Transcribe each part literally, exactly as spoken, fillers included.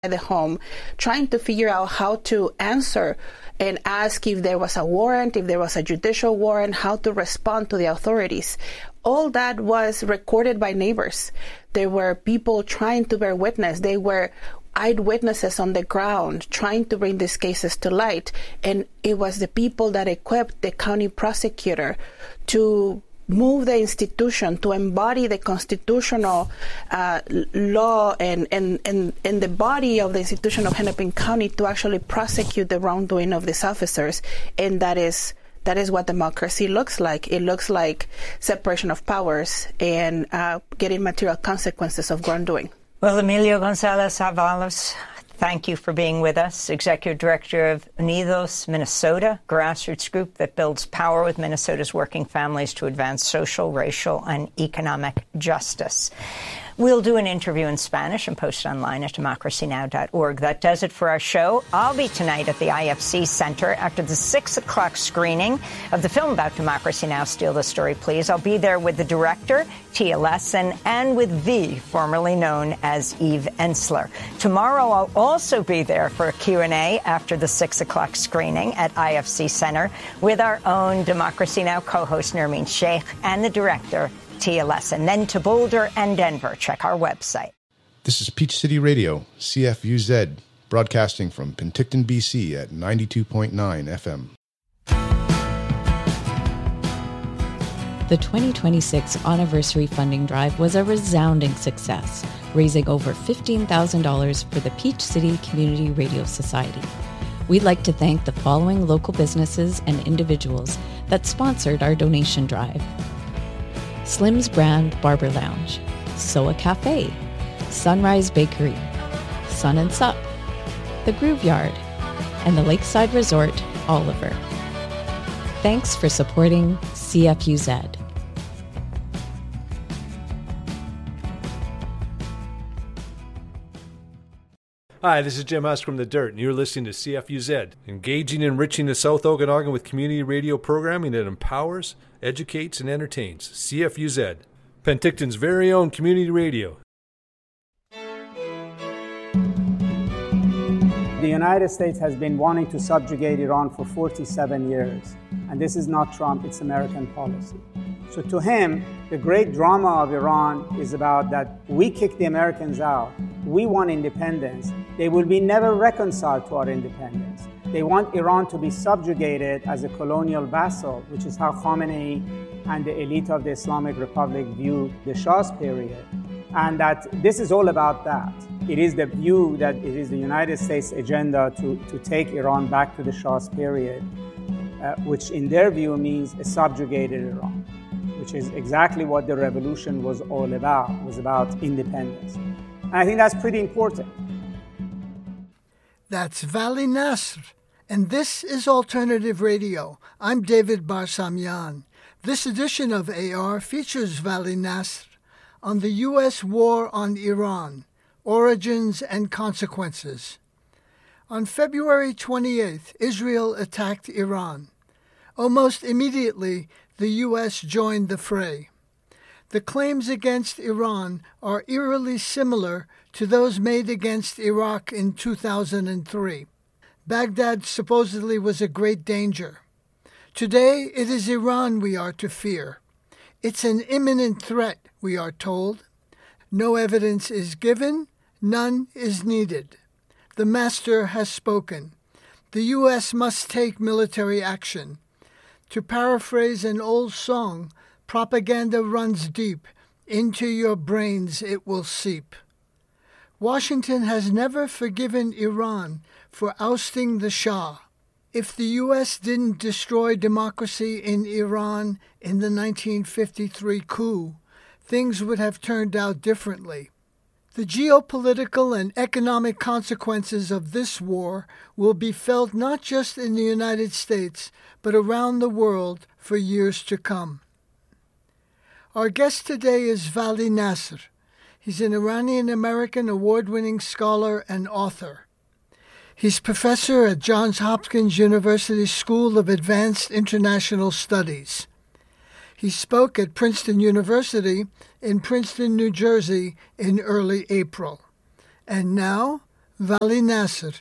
the home, trying to figure out how to answer and ask if there was a warrant, if there was a judicial warrant, how to respond to the authorities. All that was recorded by neighbors. There were people trying to bear witness. They were eyewitnesses on the ground trying to bring these cases to light. And it was the people that equipped the county prosecutor to move the institution, to embody the constitutional uh, law and, and, and, and the body of the institution of Hennepin County to actually prosecute the wrongdoing of these officers. And that is that is what democracy looks like. It looks like separation of powers and uh, getting material consequences of wrongdoing. Well, Emilio Gonzalez Avalos, thank you for being with us. Executive Director of Unidos Minnesota, grassroots group that builds power with Minnesota's working families to advance social, racial, and economic justice. We'll do an interview in Spanish and post it online at democracy now dot org. That does it for our show. I'll be tonight at the I F C Center after the six o'clock screening of the film about Democracy Now! Steal the Story, Please. I'll be there with the director, Tia Lesson, and with V, formerly known as Eve Ensler. Tomorrow, I'll also be there for a Q and A after the six o'clock screening at I F C Center with our own Democracy Now! Co-host, Nermeen Sheikh, and the director, Tia Lesson. Then to Boulder and Denver. Check our website. This is Peach City Radio, C F U Z, broadcasting from Penticton, B C at ninety-two point nine F M. The twenty twenty-six anniversary funding drive was a resounding success, raising over fifteen thousand dollars for the Peach City Community Radio Society. We'd like to thank the following local businesses and individuals that sponsored our donation drive: Slim's Brand Barber Lounge, Soa Cafe, Sunrise Bakery, Sun and Sup, The Groove Yard, and the Lakeside Resort, Oliver. Thanks for supporting C F U Z. Hi, this is Jim Husk from The Dirt, and you're listening to C F U Z, engaging and enriching the South Okanagan with community radio programming that empowers, educates, and entertains. C F U Z, Penticton's very own community radio. The United States has been wanting to subjugate Iran for forty-seven years, and this is not Trump, it's American policy. So to him, the great drama of Iran is about that we kick the Americans out, we want independence, they will be never reconciled to our independence. They want Iran to be subjugated as a colonial vassal, which is how Khamenei and the elite of the Islamic Republic view the Shah's period. And that this is all about that. It is the view that it is the United States agenda to, to take Iran back to the Shah's period, uh, which in their view means a subjugated Iran, which is exactly what the revolution was all about, was about independence. And I think that's pretty important. That's Vali Nasr, and this is Alternative Radio. I'm David Barsamian. This edition of A R features Vali Nasr on the U S war on Iran, origins and consequences. On February twenty-eighth, Israel attacked Iran. Almost immediately, the U S joined the fray. The claims against Iran are eerily similar to those made against Iraq in two thousand three. Baghdad supposedly was a great danger. Today, it is Iran we are to fear. It's an imminent threat, we are told. No evidence is given, none is needed. The master has spoken. The U S must take military action. To paraphrase an old song, propaganda runs deep. Into your brains it will seep. Washington has never forgiven Iran for ousting the Shah. If the U S didn't destroy democracy in Iran in the nineteen fifty-three coup, things would have turned out differently. The geopolitical and economic consequences of this war will be felt not just in the United States, but around the world for years to come. Our guest today is Vali Nasr. He's an Iranian-American award-winning scholar and author. He's professor at Johns Hopkins University School of Advanced International Studies. He spoke at Princeton University in Princeton, New Jersey in early April. And now, Vali Nasr.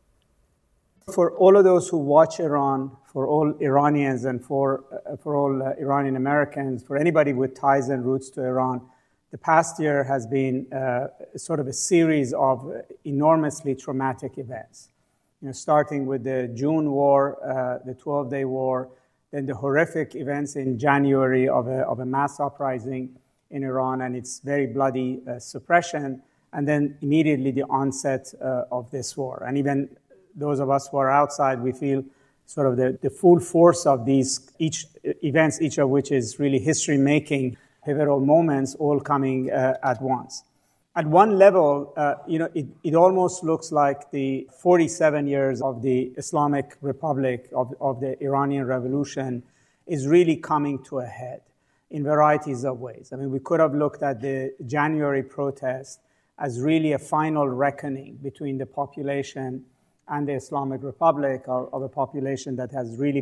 For all of those who watch Iran, for all Iranians and for, uh, for all uh, Iranian Americans, for anybody with ties and roots to Iran, the past year has been uh, sort of a series of enormously traumatic events. You know, starting with the June war, uh, the twelve-day war, then the horrific events in January of a, of a mass uprising in Iran and its very bloody uh, suppression, and then immediately the onset uh, of this war. And even those of us who are outside, we feel sort of the, the full force of these each events, each of which is really history-making, pivotal moments, all coming uh, at once. At one level, uh, you know, it, it almost looks like the forty-seven years of the Islamic Republic, of, of the Iranian Revolution, is really coming to a head in varieties of ways. I mean, we could have looked at the January protest as really a final reckoning between the population and the Islamic Republic, of, of a population that has really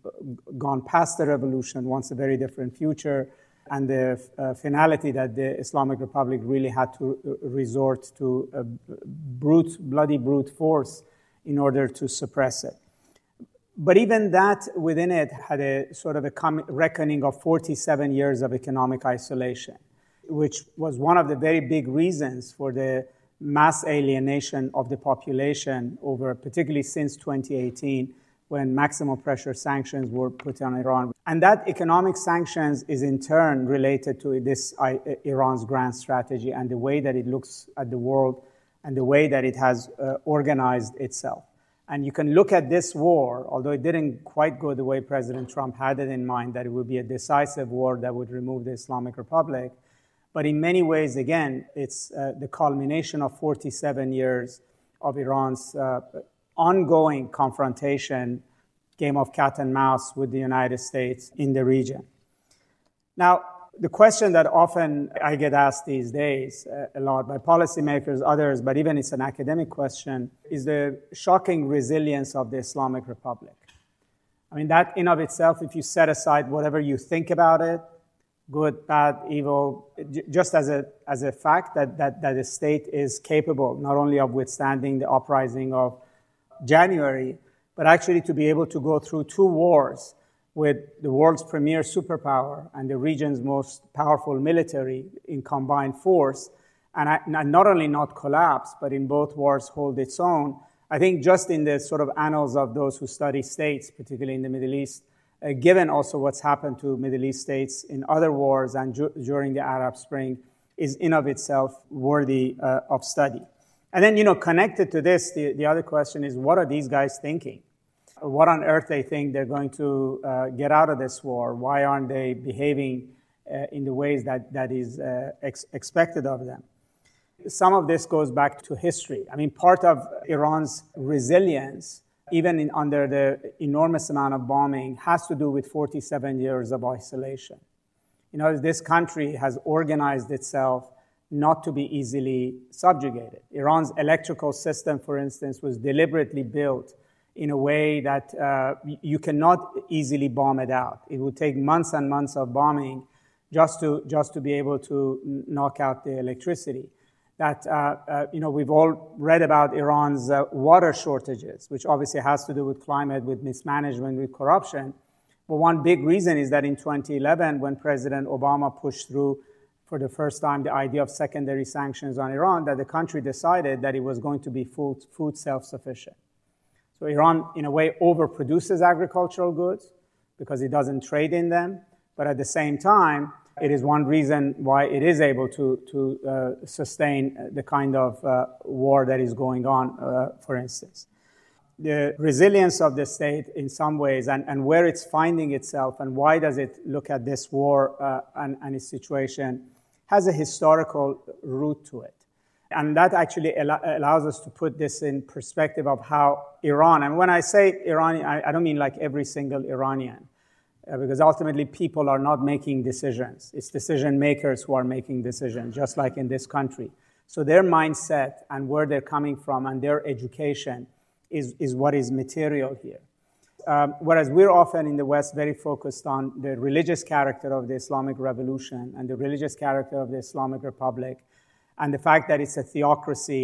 gone past the revolution, wants a very different future, and the uh, finality that the Islamic Republic really had to uh, resort to a brute, bloody brute force in order to suppress it. But even that within it had a sort of a com- reckoning of forty-seven years of economic isolation, which was one of the very big reasons for the mass alienation of the population over, particularly since twenty eighteen, when maximum pressure sanctions were put on Iran. And that economic sanctions is in turn related to this uh, Iran's grand strategy and the way that it looks at the world and the way that it has uh, organized itself. And you can look at this war, although it didn't quite go the way President Trump had it in mind, that it would be a decisive war that would remove the Islamic Republic. But in many ways, again, it's uh, the culmination of forty-seven years of Iran's uh, ongoing confrontation, game of cat and mouse with the United States in the region. Now, the question that often I get asked these days uh, a lot by policymakers, others, but even it's an academic question, is the shocking resilience of the Islamic Republic. I mean, that in of itself, if you set aside whatever you think about it, good, bad, evil, just as a as a fact that, that, that the state is capable not only of withstanding the uprising of January, but actually to be able to go through two wars with the world's premier superpower and the region's most powerful military in combined force, and, and not only not collapse, but in both wars hold its own. I think just in the sort of annals of those who study states, particularly in the Middle East, Uh, given also what's happened to Middle East states in other wars and ju- during the Arab Spring, is in of itself worthy uh, of study. And then, you know, connected to this, the, the other question is, what are these guys thinking? What on earth they think they're going to uh, get out of this war? Why aren't they behaving uh, in the ways that, that is uh, ex- expected of them? Some of this goes back to history. I mean, part of Iran's resilience, even in, under the enormous amount of bombing, has to do with forty-seven years of isolation. You know, this country has organized itself not to be easily subjugated. Iran's electrical system, for instance, was deliberately built in a way that uh, you cannot easily bomb it out. It would take months and months of bombing just to, just to be able to knock out the electricity. That, uh, uh, you know, we've all read about Iran's uh, water shortages, which obviously has to do with climate, with mismanagement, with corruption. But one big reason is that in twenty eleven, when President Obama pushed through for the first time the idea of secondary sanctions on Iran, that the country decided that it was going to be food, food self-sufficient. So Iran, in a way, overproduces agricultural goods because it doesn't trade in them. But at the same time, it is one reason why it is able to, to uh, sustain the kind of uh, war that is going on, uh, for instance. The resilience of the state in some ways and, and where it's finding itself and why does it look at this war uh, and, and its situation has a historical root to it. And that actually al- allows us to put this in perspective of how Iran, and when I say Iranian, I, I don't mean like every single Iranian, Uh, because ultimately people are not making decisions. It's decision makers who are making decisions, just like in this country. So their mindset and where they're coming from and their education is, is what is material here. Um, whereas we're often in the West very focused on the religious character of the Islamic Revolution and the religious character of the Islamic Republic and the fact that it's a theocracy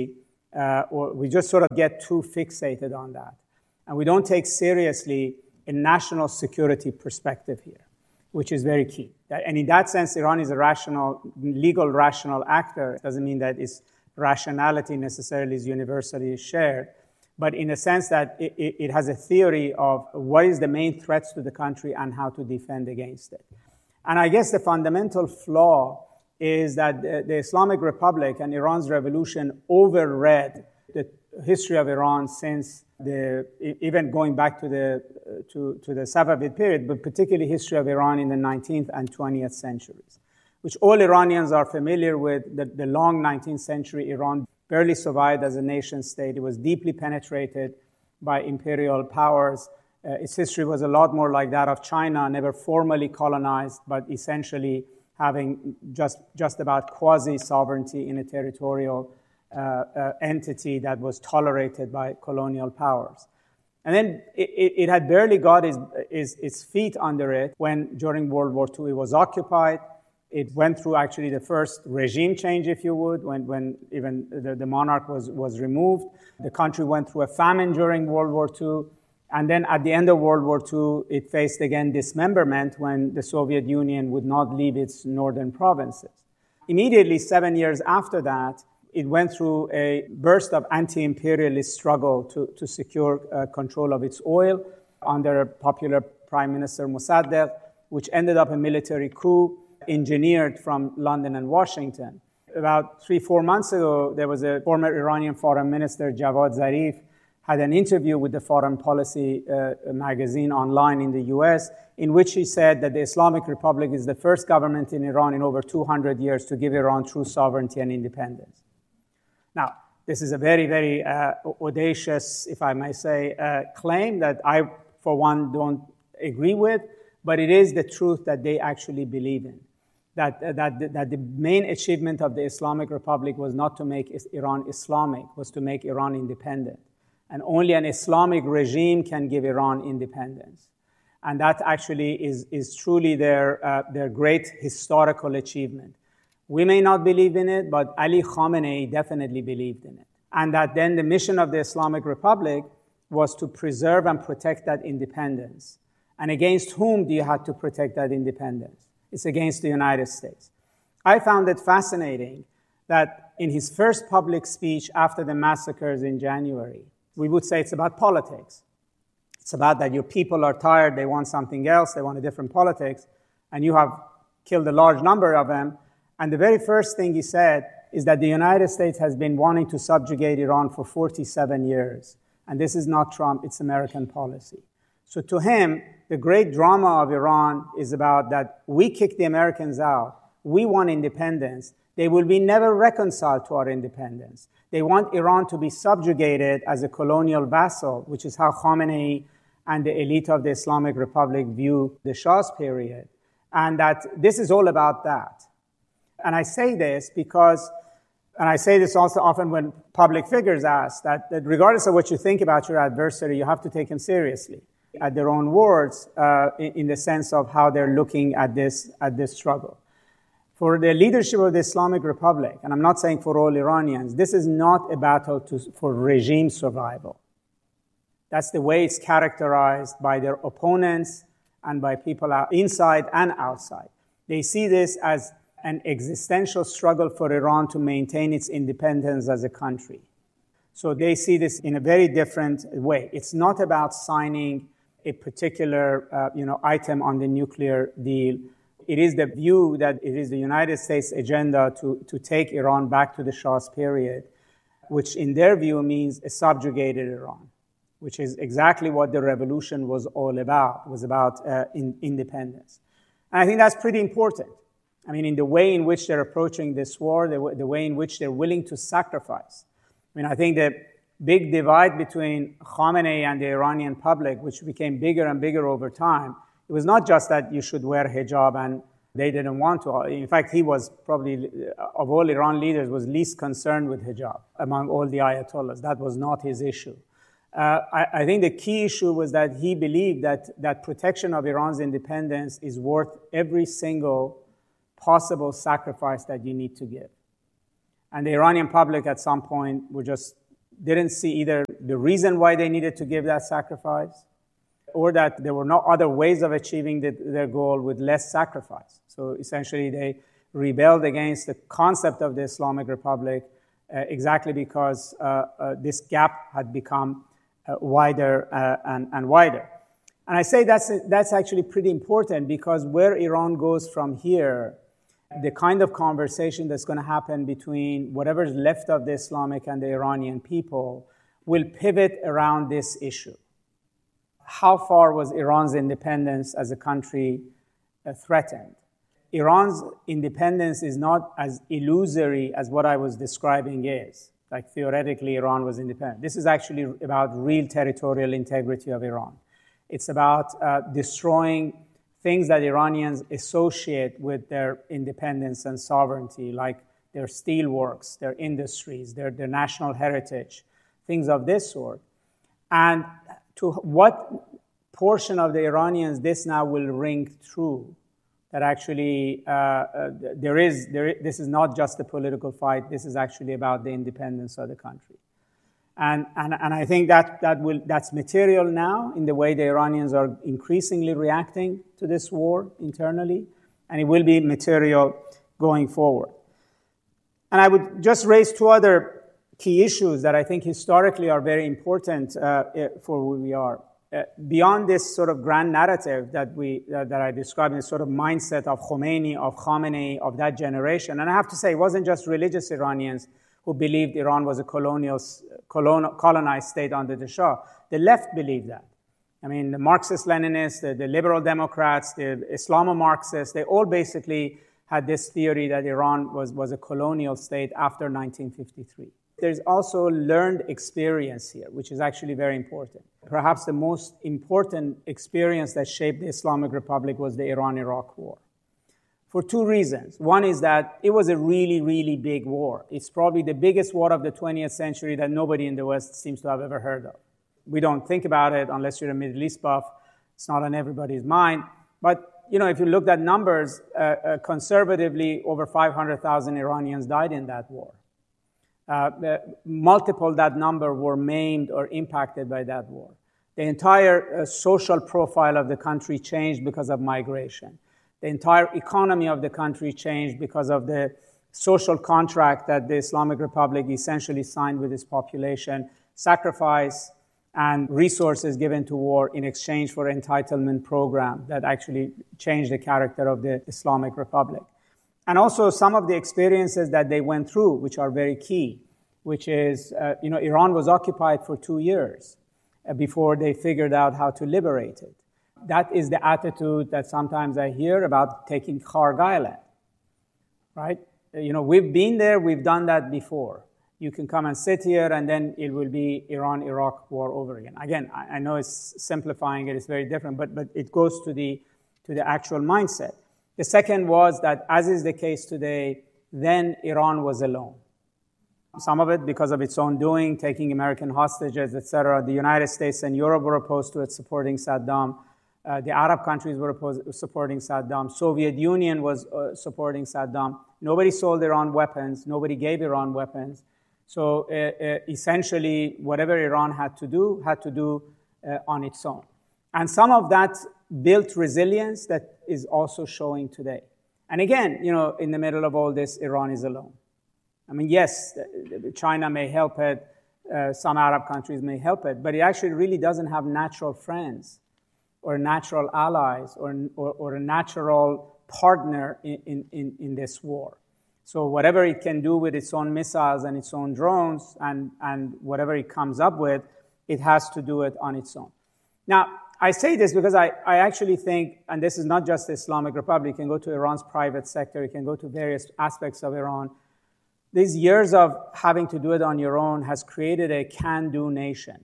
uh, or we just sort of get too fixated on that. And we don't take seriously a national security perspective here, which is very key. And in that sense, Iran is a rational, legal rational actor. It doesn't mean that its rationality necessarily is universally shared, but in a sense that it, it has a theory of what is the main threats to the country and how to defend against it. And I guess the fundamental flaw is that the, the Islamic Republic and Iran's revolution overread the history of Iran since the, even going back to the, to, to the Safavid period, but particularly history of Iran in the nineteenth and twentieth centuries, which all Iranians are familiar with. The, the long nineteenth century, Iran barely survived as a nation state. It was deeply penetrated by imperial powers. Uh, its history was a lot more like that of China, never formally colonized, but essentially having just, just about quasi-sovereignty in a territorial uh, uh, entity that was tolerated by colonial powers. And then it, it had barely got its, its, its feet under it when, during World War Two, it was occupied. It went through actually the first regime change, if you would, when, when even the, the monarch was, was removed. The country went through a famine during World War Two. And then at the end of World War Two, it faced again dismemberment when the Soviet Union would not leave its northern provinces. Immediately, seven years after that, it went through a burst of anti-imperialist struggle to, to secure uh, control of its oil under popular Prime Minister Mossadegh, which ended up a military coup engineered from London and Washington. About three, four months ago, there was a former Iranian foreign minister, Javad Zarif, had an interview with the Foreign Policy uh, magazine online in the U S, in which he said that the Islamic Republic is the first government in Iran in over two hundred years to give Iran true sovereignty and independence. Now, this is a very, very uh, audacious, if I may say, uh, claim that I, for one, don't agree with, but it is the truth that they actually believe in. That, uh, that, that the main achievement of the Islamic Republic was not to make Iran Islamic, was to make Iran independent. And only an Islamic regime can give Iran independence. And that actually is, is truly their, uh, their great historical achievement. We may not believe in it, but Ali Khamenei definitely believed in it. And that then the mission of the Islamic Republic was to preserve and protect that independence. And against whom do you have to protect that independence? It's against the United States. I found it fascinating that in his first public speech after the massacres in January, we would say it's about politics. It's about that your people are tired, they want something else, they want a different politics, and you have killed a large number of them. And the very first thing he said is that the United States has been wanting to subjugate Iran for forty-seven years. And this is not Trump, it's American policy. So to him, the great drama of Iran is about that we kick the Americans out, we want independence, they will be never reconciled to our independence. They want Iran to be subjugated as a colonial vassal, which is how Khamenei and the elite of the Islamic Republic view the Shah's period. And that this is all about that. And I say this because, and I say this also often when public figures ask, that, that regardless of what you think about your adversary, you have to take him seriously, at their own words, uh, in, in the sense of how they're looking at this, at this struggle. For the leadership of the Islamic Republic, and I'm not saying for all Iranians, this is not a battle to, for regime survival. That's the way it's characterized by their opponents and by people inside and outside. They see this as an existential struggle for Iran to maintain its independence as a country. So they see this in a very different way. It's not about signing a particular uh, you know, item on the nuclear deal. It is the view that it is the United States' agenda to, to take Iran back to the Shah's period, which in their view means a subjugated Iran, which is exactly what the revolution was all about. It was about uh, in, independence. And I think that's pretty important. I mean, in the way in which they're approaching this war, the, the way in which they're willing to sacrifice. I mean, I think the big divide between Khamenei and the Iranian public, which became bigger and bigger over time, it was not just that you should wear hijab and they didn't want to. In fact, he was probably, of all Iran leaders, was least concerned with hijab among all the ayatollahs. That was not his issue. Uh, I, I think the key issue was that he believed that, that protection of Iran's independence is worth every single possible sacrifice that you need to give. And the Iranian public at some point were just didn't see either the reason why they needed to give that sacrifice, or that there were no other ways of achieving the, their goal with less sacrifice. So essentially they rebelled against the concept of the Islamic Republic uh, exactly because uh, uh, this gap had become uh, wider uh, and, and wider. And I say that's, that's actually pretty important, because where Iran goes from here, the kind of conversation that's going to happen between whatever's left of the Islamic and the Iranian people will pivot around this issue. How far was Iran's independence as a country uh, threatened? Iran's independence is not as illusory as what I was describing is. Like theoretically, Iran was independent. This is actually about real territorial integrity of Iran. It's about uh, destroying things that Iranians associate with their independence and sovereignty, like their steelworks, their industries, their, their national heritage, things of this sort. And to what portion of the Iranians this now will ring true, that actually uh, uh, there is, there, this is not just a political fight, this is actually about the independence of the country. And, and, and I think that, that will, that's material now in the way the Iranians are increasingly reacting to this war internally, and it will be material going forward. And I would just raise two other key issues that I think historically are very important uh, for who we are. Uh, beyond this sort of grand narrative that we uh, that I described, this sort of mindset of Khomeini, of Khamenei, of that generation, and I have to say, it wasn't just religious Iranians who believed Iran was a colonial, colon, colonized state under the Shah. The left believed that. I mean, the Marxist-Leninists, the, the liberal Democrats, the Islamo-Marxists, they all basically had this theory that Iran was, was a colonial state after nineteen fifty-three. There's also learned experience here, which is actually very important. Perhaps the most important experience that shaped the Islamic Republic was the Iran-Iraq War, for two reasons. One is that it was a really, really big war. It's probably the biggest war of the twentieth century that nobody in the West seems to have ever heard of. We don't think about it unless you're a Middle East buff. It's not on everybody's mind. But, you know, if you looked at numbers, uh, uh, conservatively, over five hundred thousand Iranians died in that war. Uh, multiple that number were maimed or impacted by that war. The entire uh, social profile of the country changed because of migration. The entire economy of the country changed because of the social contract that the Islamic Republic essentially signed with its population, sacrifice and resources given to war in exchange for entitlement program that actually changed the character of the Islamic Republic. And also some of the experiences that they went through, which are very key, which is, uh, you know, Iran was occupied for two years uh, before they figured out how to liberate it. That is the attitude that sometimes I hear about taking Kharg Island, right? You know, we've been there, we've done that before. You can come and sit here and then it will be Iran-Iraq war over again. Again, I, I know it's simplifying it, it's very different, but, but it goes to the, to the actual mindset. The second was that, as is the case today, then Iran was alone. Some of it because of its own doing, taking American hostages, et cetera. The United States and Europe were opposed to it, supporting Saddam. Uh, the Arab countries were opposed, supporting Saddam. Soviet Union was uh, supporting Saddam. Nobody sold Iran weapons. Nobody gave Iran weapons. So uh, uh, essentially, whatever Iran had to do, had to do uh, on its own. And some of that built resilience that is also showing today. And again, you know, in the middle of all this, Iran is alone. I mean, yes, China may help it, uh, some Arab countries may help it, but it actually really doesn't have natural friends or natural allies or, or, or a natural partner in, in, in this war. So whatever it can do with its own missiles and its own drones and, and whatever it comes up with, it has to do it on its own. Now, I say this because I, I actually think, and this is not just the Islamic Republic, you can go to Iran's private sector, you can go to various aspects of Iran. These years of having to do it on your own has created a can-do nation.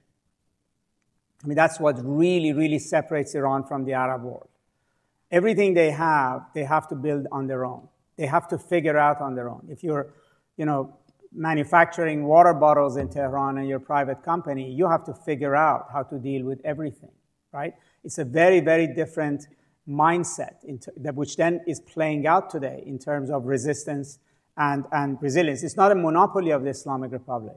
I mean, that's what really, really separates Iran from the Arab world. Everything they have, they have to build on their own. They have to figure out on their own. If you're, you know, manufacturing water bottles in Tehran and you're a private company, you have to figure out how to deal with everything, right? It's a very, very different mindset, which then is playing out today in terms of resistance and, and resilience. It's not a monopoly of the Islamic Republic.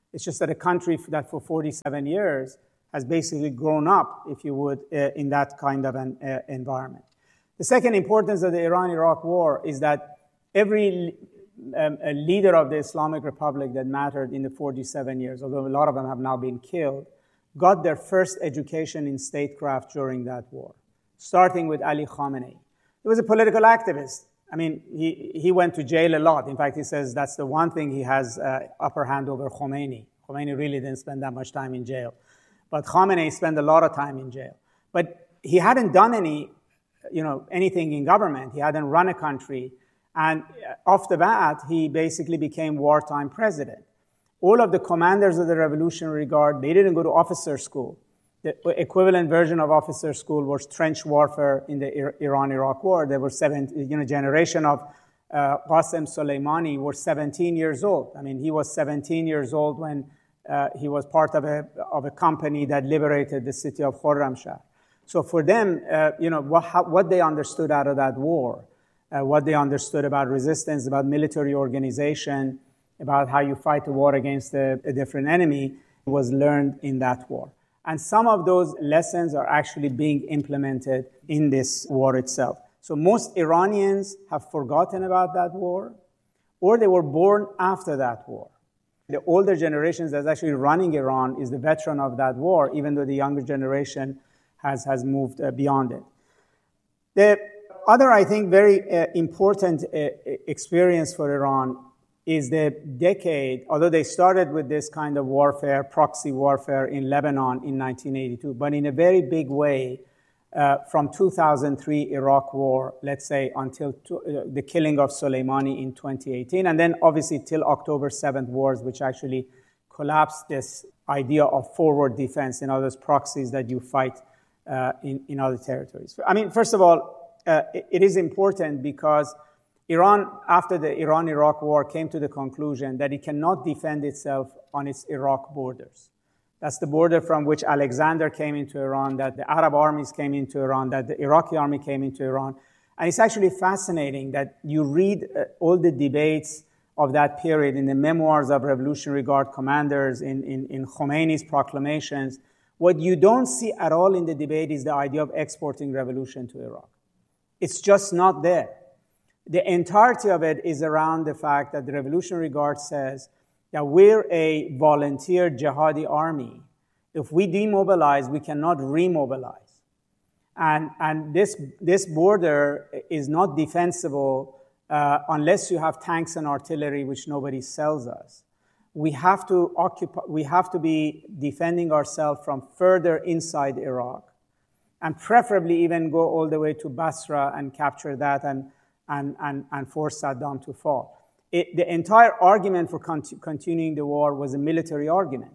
It's just that a country that for forty-seven years has basically grown up, if you would, uh, in that kind of an uh, environment. The second importance of the Iran-Iraq war is that every um, a leader of the Islamic Republic that mattered in the forty-seven years, although a lot of them have now been killed, got their first education in statecraft during that war, starting with Ali Khamenei. He was a political activist. I mean, he, he went to jail a lot. In fact, he says that's the one thing he has uh, upper hand over Khomeini. Khomeini really didn't spend that much time in jail. But Khamenei spent a lot of time in jail. But he hadn't done any, you know, anything in government. He hadn't run a country. And off the bat, he basically became wartime president. All of the commanders of the Revolutionary Guard, they didn't go to officer school. The equivalent version of officer school was trench warfare in the Iran-Iraq war. There were seven, you know, generation of uh, Qasem Soleimani were seventeen years old. I mean, he was seventeen years old when uh, he was part of a of a company that liberated the city of Khorramshahr. So for them, uh, you know, what, how, what they understood out of that war, uh, what they understood about resistance, about military organization, about how you fight a war against a, a different enemy, was learned in that war. And some of those lessons are actually being implemented in this war itself. So most Iranians have forgotten about that war, or they were born after that war. The older generations that's actually running Iran is the veteran of that war, even though the younger generation has, has moved uh, beyond it. The other, I think, very uh, important uh, experience for Iran is the decade, although they started with this kind of warfare, proxy warfare in Lebanon in nineteen eighty-two, but in a very big way, uh, from two thousand three Iraq war, let's say, until to, uh, the killing of Soleimani in twenty eighteen, and then obviously till October seventh wars, which actually collapsed this idea of forward defense, in other words, proxies that you fight uh, in, in other territories. I mean, first of all, uh, it, it is important because Iran, after the Iran-Iraq war, came to the conclusion that it cannot defend itself on its Iraq borders. That's the border from which Alexander came into Iran, that the Arab armies came into Iran, that the Iraqi army came into Iran. And it's actually fascinating that you read uh, all the debates of that period in the memoirs of Revolutionary Guard commanders, in, in, in Khomeini's proclamations. What you don't see at all in the debate is the idea of exporting revolution to Iraq. It's just not there. The entirety of it is around the fact that the Revolutionary Guard says that we're a volunteer jihadi army. If we demobilize, we cannot remobilize. And, and this, this border is not defensible uh, unless you have tanks and artillery, which nobody sells us. We have to occupy, we have to be defending ourselves from further inside Iraq, and preferably even go all the way to Basra and capture that and And, and, and force Saddam to fall. It, the entire argument for con- continuing the war was a military argument.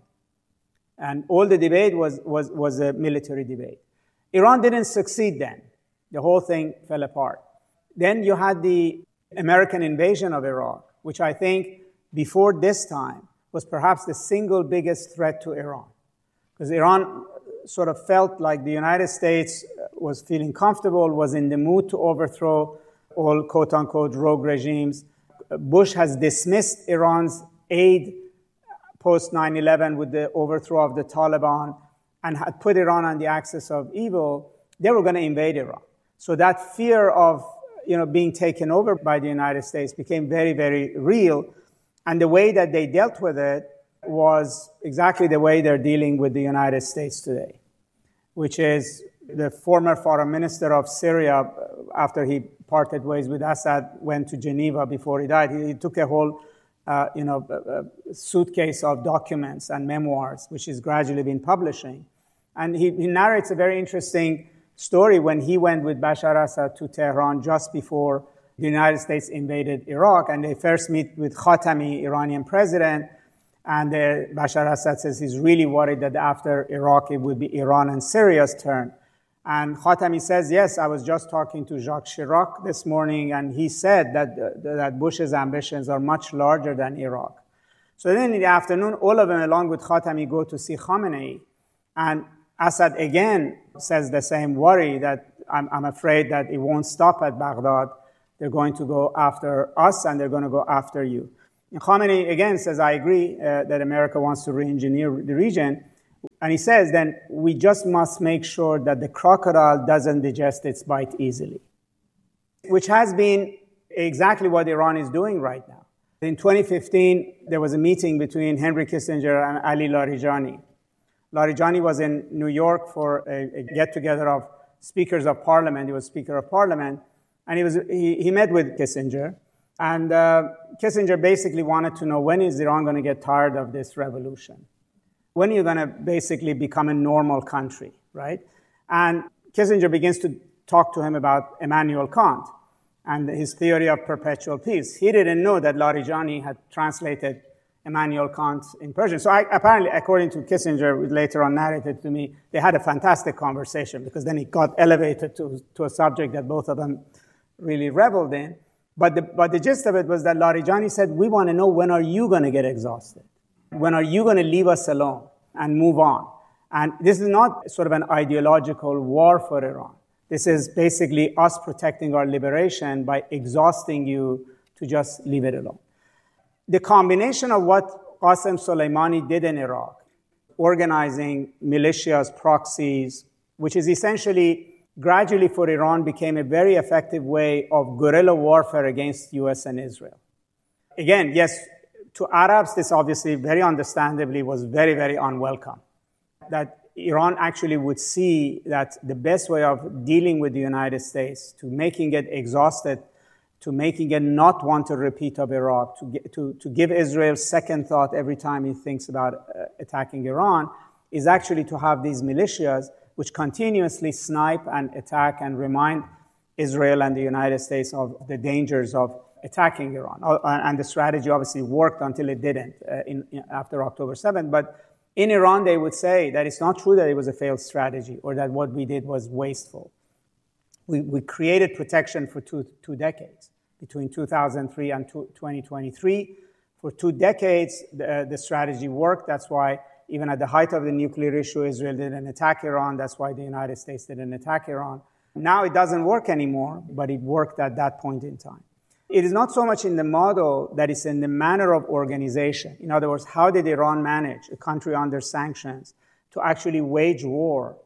And all the debate was, was, was a military debate. Iran didn't succeed then. The whole thing fell apart. Then you had the American invasion of Iraq, which I think before this time was perhaps the single biggest threat to Iran. Because Iran sort of felt like the United States was feeling comfortable, was in the mood to overthrow all quote-unquote rogue regimes. Bush has dismissed Iran's aid post nine eleven with the overthrow of the Taliban and had put Iran on the axis of evil. They were going to invade Iran. So that fear of, you know, being taken over by the United States became very, very real. And the way that they dealt with it was exactly the way they're dealing with the United States today, which is the former foreign minister of Syria, after he parted ways with Assad, went to Geneva before he died. He, he took a whole, uh, you know, uh, suitcase of documents and memoirs, which he's gradually been publishing. And he, he narrates a very interesting story when he went with Bashar Assad to Tehran just before the United States invaded Iraq. And they first meet with Khatami, Iranian president. And uh, Bashar Assad says he's really worried that after Iraq, it would be Iran and Syria's turn. And Khatami says, yes, I was just talking to Jacques Chirac this morning, and he said that, uh, that Bush's ambitions are much larger than Iraq. So then in the afternoon, all of them, along with Khatami, go to see Khamenei. And Assad again says the same worry that I'm, I'm afraid that it won't stop at Baghdad. They're going to go after us, and they're going to go after you. And Khamenei, again, says, I agree uh, that America wants to re-engineer the region. And he says, then we just must make sure that the crocodile doesn't digest its bite easily, which has been exactly what Iran is doing right now. In twenty fifteen, there was a meeting between Henry Kissinger and Ali Larijani. Larijani was in New York for a, a get-together of speakers of parliament. He was Speaker of Parliament. And he, was, he, he met with Kissinger. And uh, Kissinger basically wanted to know, when is Iran going to get tired of this revolution? When are you going to basically become a normal country, right? And Kissinger begins to talk to him about Immanuel Kant and his theory of perpetual peace. He didn't know that Larijani had translated Immanuel Kant in Persian. So I, apparently, according to Kissinger, later on narrated to me, they had a fantastic conversation, because then it got elevated to, to a subject that both of them really reveled in. But the, but the gist of it was that Larijani said, we want to know, when are you going to get exhausted? When are you going to leave us alone and move on? And this is not sort of an ideological war for Iran. This is basically us protecting our liberation by exhausting you to just leave it alone. The combination of what Qasem Soleimani did in Iraq, organizing militias, proxies, which is essentially gradually for Iran became a very effective way of guerrilla warfare against U S and Israel. Again, yes, to Arabs, this obviously very understandably was very, very unwelcome. That Iran actually would see that the best way of dealing with the United States, to making it exhausted, to making it not want a repeat of Iraq, to, get, to, to give Israel second thought every time he thinks about uh, attacking Iran, is actually to have these militias which continuously snipe and attack and remind Israel and the United States of the dangers of attacking Iran. Uh, and the strategy obviously worked until it didn't uh, in, in, after October seventh. But in Iran, they would say that it's not true that it was a failed strategy or that what we did was wasteful. We, we created protection for two, two decades, between two thousand three and twenty twenty-three. For two decades, the, the strategy worked. That's why even at the height of the nuclear issue, Israel didn't attack Iran. That's why the United States didn't attack Iran. Now it doesn't work anymore, but it worked at that point in time. It is not so much in the model that it's in the manner of organization. In other words, how did Iran manage, a country under sanctions, to actually wage war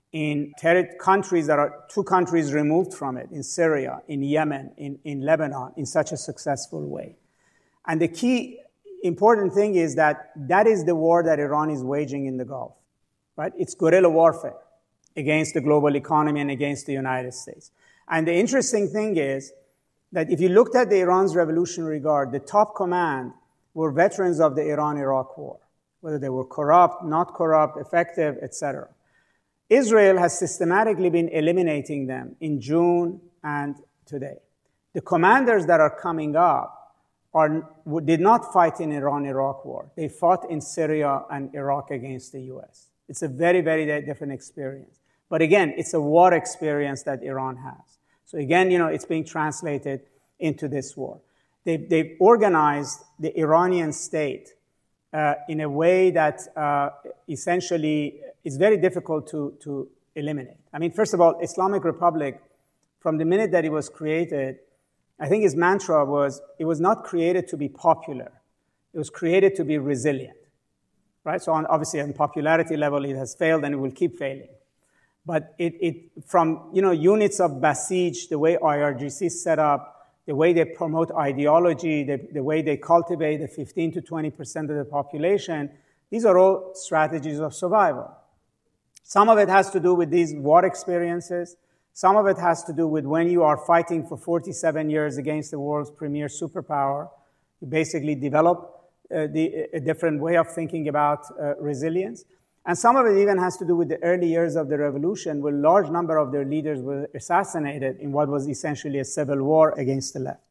in ter- countries that are two countries removed from it, in Syria, in Yemen, in, in Lebanon, in such a successful way? And the key important thing is that that is the war that Iran is waging in the Gulf, right? It's guerrilla warfare against the global economy and against the United States. And the interesting thing is that if you looked at the Iran's Revolutionary Guard, the top command were veterans of the Iran-Iraq war, whether they were corrupt, not corrupt, effective, et cetera. Israel has systematically been eliminating them in June and today. The commanders that are coming up Are, did not fight in Iran-Iraq war. They fought in Syria and Iraq against the U S. It's a very, very different experience. But again, it's a war experience that Iran has. So again, you know, it's being translated into this war. They've, they've organized the Iranian state uh, in a way that uh, essentially is very difficult to, to eliminate. I mean, first of all, Islamic Republic, from the minute that it was created, I think his mantra was, it was not created to be popular. It was created to be resilient, right? So on, obviously on popularity level, it has failed and it will keep failing. But it, it from, you know, units of Basij, the way I R G C is set up, the way they promote ideology, the, the way they cultivate the fifteen to twenty percent of the population, these are all strategies of survival. Some of it has to do with these war experiences. Some of it has to do with when you are fighting for forty-seven years against the world's premier superpower, you basically develop uh, the, a different way of thinking about uh, resilience. And some of it even has to do with the early years of the revolution, where a large number of their leaders were assassinated in what was essentially a civil war against the left.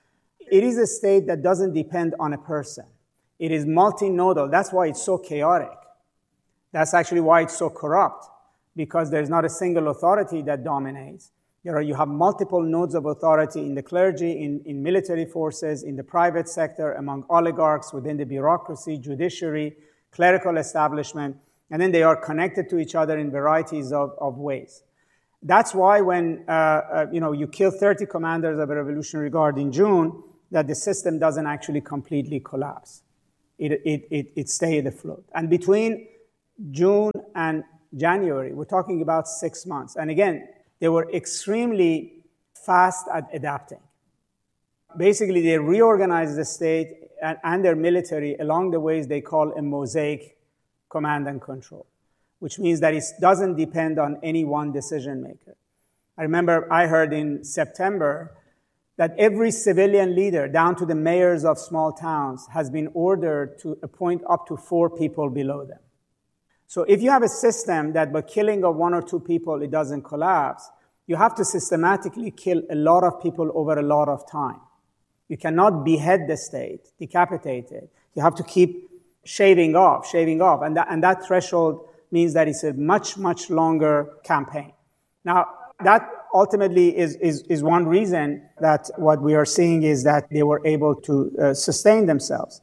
It is a state that doesn't depend on a person. It is multinodal. That's why it's so chaotic. That's actually why it's so corrupt, because there's not a single authority that dominates. There are, you have multiple nodes of authority in the clergy, in, in military forces, in the private sector, among oligarchs, within the bureaucracy, judiciary, clerical establishment, and then they are connected to each other in varieties of, of ways. That's why when uh, uh, you know you kill thirty commanders of a Revolutionary Guard in June, that the system doesn't actually completely collapse. It, it, it, it stayed afloat. And between June and January, we're talking about six months. And again, they were extremely fast at adapting. Basically, they reorganized the state and, and their military along the ways they call a mosaic command and control, which means that it doesn't depend on any one decision maker. I remember I heard in September that every civilian leader, down to the mayors of small towns, has been ordered to appoint up to four people below them. So if you have a system that by killing of one or two people, it doesn't collapse, you have to systematically kill a lot of people over a lot of time. You cannot behead the state, decapitate it. You have to keep shaving off, shaving off. And that, and that threshold means that it's a much, much longer campaign. Now, that ultimately is, is, is one reason that what we are seeing is that they were able to uh, sustain themselves.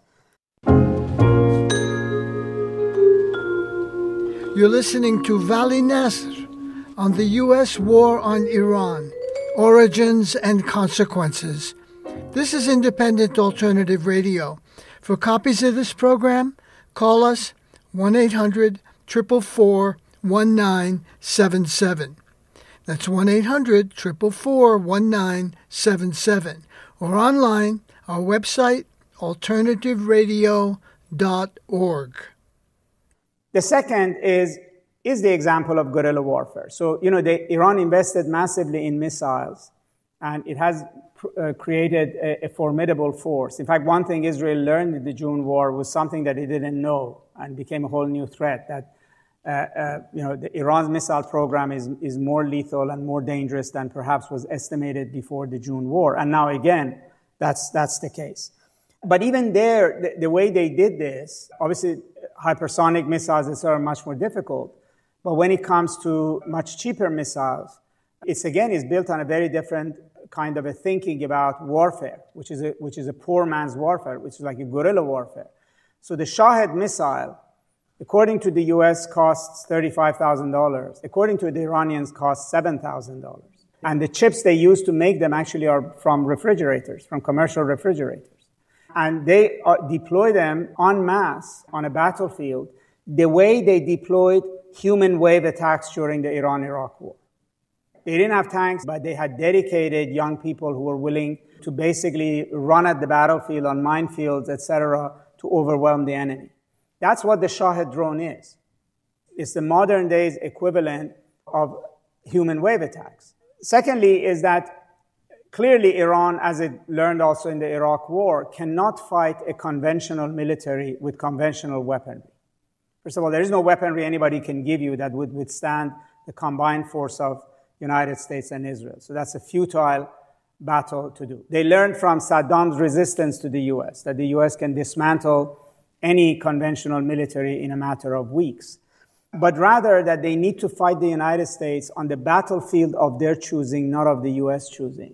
You're listening to Vali Nasr on the U S war on Iran, Origins and Consequences. This is Independent Alternative Radio. For copies of this program, call us one eight hundred, four four four, one nine seven seven. That's one eight hundred, four four four, one nine seven seven. Or online, our website, alternative radio dot org. The second is, is the example of guerrilla warfare. So, you know, they, Iran invested massively in missiles, and it has uh, created a, a formidable force. In fact, one thing Israel learned in the June war was something that it didn't know and became a whole new threat, that Uh, uh, you know, the Iran's missile program is, is more lethal and more dangerous than perhaps was estimated before the June war. And now again, that's, that's the case. But even there, the, the way they did this, obviously hypersonic missiles are much more difficult. But when it comes to much cheaper missiles, it's again is built on a very different kind of a thinking about warfare, which is a, which is a poor man's warfare, which is like a guerrilla warfare. So the Shahed missile, according to the U S, costs thirty-five thousand dollars. According to the Iranians, costs seven thousand dollars. And the chips they use to make them actually are from refrigerators, from commercial refrigerators. And they uh, deploy them en masse on a battlefield the way they deployed human wave attacks during the Iran-Iraq war. They didn't have tanks, but they had dedicated young people who were willing to basically run at the battlefield on minefields, et cetera, to overwhelm the enemy. That's what the Shahed drone is. It's the modern day's equivalent of human wave attacks. Secondly is that clearly Iran, as it learned also in the Iraq war, cannot fight a conventional military with conventional weaponry. First of all, there is no weaponry anybody can give you that would withstand the combined force of United States and Israel. So that's a futile battle to do. They learned from Saddam's resistance to the U S, that the U S can dismantle any conventional military in a matter of weeks, but rather that they need to fight the United States on the battlefield of their choosing, not of the U S choosing.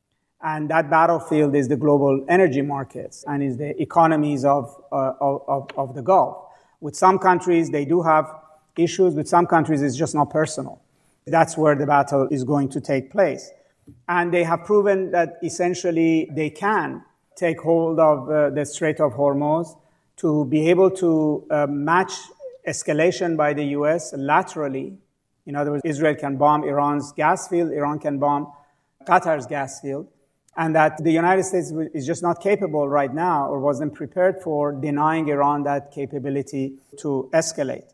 And that battlefield is the global energy markets and is the economies of, uh, of, of the Gulf. With some countries, they do have issues. With some countries, it's just not personal. That's where the battle is going to take place. And they have proven that essentially they can take hold of uh, the Strait of Hormuz, to be able to uh, match escalation by the U S laterally. In other words, Israel can bomb Iran's gas field, Iran can bomb Qatar's gas field, and that the United States is just not capable right now or wasn't prepared for denying Iran that capability to escalate.